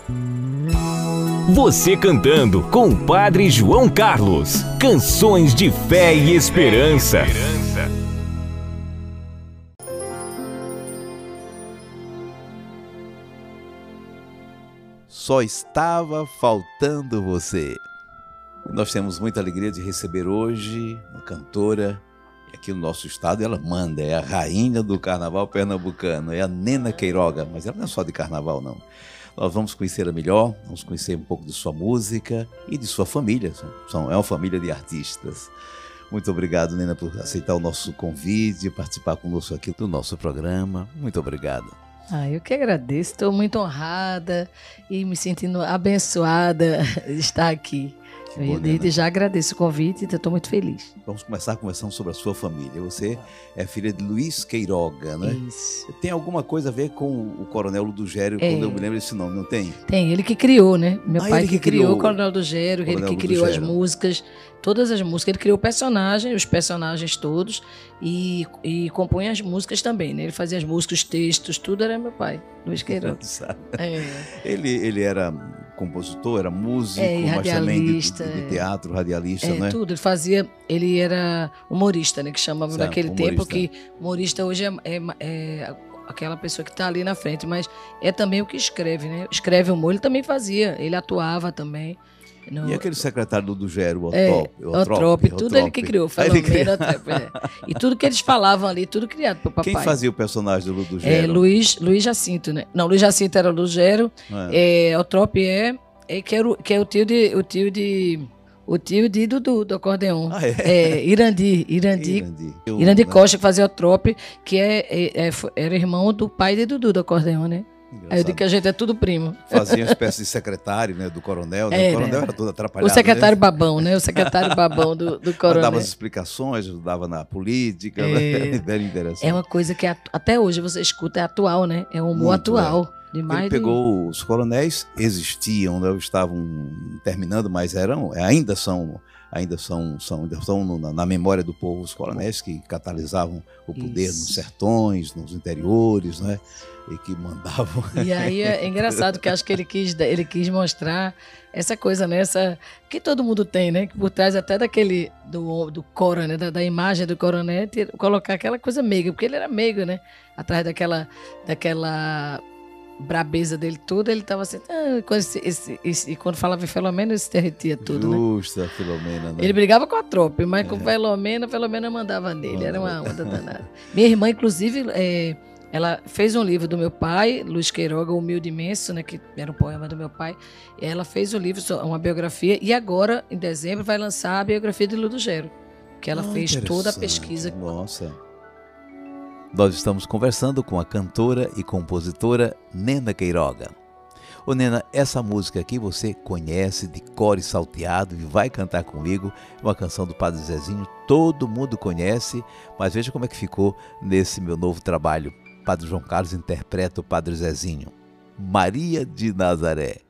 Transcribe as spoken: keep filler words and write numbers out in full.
Você cantando com o Padre João Carlos. Canções de fé e esperança. Só estava faltando você. Nós temos muita alegria de receber hoje uma cantora, e aqui no nosso estado ela manda, é a rainha do carnaval pernambucano, é a Nena Queiroga, mas ela não é só de carnaval não. Nós vamos conhecê-la melhor, vamos conhecer um pouco de sua música e de sua família, são, é uma família de artistas. Muito obrigado, Nena, por aceitar o nosso convite e participar conosco aqui do nosso programa. Muito obrigado. Ah, eu que agradeço, estou muito honrada e me sentindo abençoada de estar aqui. Que bom, eu desde já agradeço o convite e estou muito feliz. Vamos começar conversando sobre a sua família. Você é filha de Luiz Queiroga, né? Isso. Tem alguma coisa a ver com o Coronel Ludogério, É. quando eu me lembro desse nome, não tem? Tem, ele que criou, né? Meu Ah, pai ele que, que criou, criou o Coronel do Gero, ele Coronel que criou as Ludogério. músicas, todas as músicas. Ele criou o personagem, os personagens todos e, e compunha as músicas também, né? Ele fazia as músicas, os textos, tudo era meu pai, Luiz Queiroga. É. Ele, ele era compositor, era músico, É, e mas também de, radialista, de, de é. teatro, radialista, É, não é? tudo. Ele fazia. Ele era humorista, né? Que chamavam Certo, naquele humorista. tempo, que humorista hoje é, é- é aquela pessoa que está ali na frente, mas é também o que escreve, né? Escreve humor, ele também fazia, ele atuava também. No, E aquele secretário do Ludogério, o é, Otrope, Otrope, tudo ele que criou. Ah, ele Filomena, criou. Otrope, é. E tudo que eles falavam ali, tudo criado pelo papai. Quem fazia o personagem do É, Ludogério? Luiz, Luiz Jacinto, né? Não, Luiz Jacinto era o Lugero, é. Otrope é, é, que, era o, que é o tio de. O tio de O tio de Dudu, do acordeon. Ah, é? É, Irandi. Irandi, Irandi. Eu- Irandi né? Costa, que fazia o trope, que é, é- é- foi- era irmão do pai de Dudu, do acordeon, né? Aí eu digo que a gente é tudo primo. Fazia uma espécie de secretário, né, do coronel. Né? É, o coronel né? era todo atrapalhado. O secretário né? babão, né? O secretário babão do, do coronel. Dava as explicações, ajudava na política. É. Né? Bem interessante. É uma coisa que atu- até hoje você escuta, é atual, né? É um humor Muito, atual. De mais Ele de- pegou os coronéis, existiam, né, estavam terminando, mas eram, ainda são, ainda são, são, ainda são no- na, na memória do povo os coronéis que catalisavam o poder Isso. nos sertões, nos interiores, né, e que mandavam. E aí é engraçado que acho que ele quis, ele quis mostrar essa coisa, né? Essa, que todo mundo tem, né? Que por trás até daquele, do, do coroné, da, da imagem do coroné, ter- colocar aquela coisa meiga, porque ele era meigo, né? Atrás daquela, daquela brabeza dele toda, ele tava assim, ah, quando esse, esse, esse- e quando falava em Filomena, ele se derretia tudo, né? Justa, Filomena. Né? Ele brigava com a tropa, mas com Filomena, Filomena mandava nele, era uma onda danada. Minha irmã, inclusive, é, ela fez um livro do meu pai, Luiz Queiroga, O Humilde Imenso, né, que era um poema do meu pai. Ela fez o livro, uma biografia, e agora, em dezembro, vai lançar a biografia de Ludogério, que ela Ah, fez toda a interessante. pesquisa. Nossa. Nós estamos conversando com a cantora e compositora Nena Queiroga. Ô Nena, essa música aqui você conhece de cor e salteado e vai cantar comigo, uma canção do Padre Zezinho, todo mundo conhece, mas veja como é que ficou nesse meu novo trabalho. Padre João Carlos interpreta o Padre Zezinho, Maria de Nazaré.